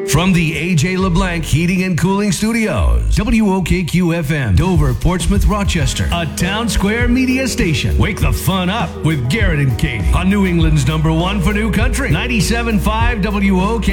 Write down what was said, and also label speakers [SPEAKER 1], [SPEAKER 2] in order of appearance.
[SPEAKER 1] From the AJ LeBlanc Heating and Cooling Studios, WOKQ-FM, Dover, Portsmouth, Rochester, a Town Square media station. Wake the fun up with Garrett and Katie on New England's #1 for New Country, 97.5 WOKQ.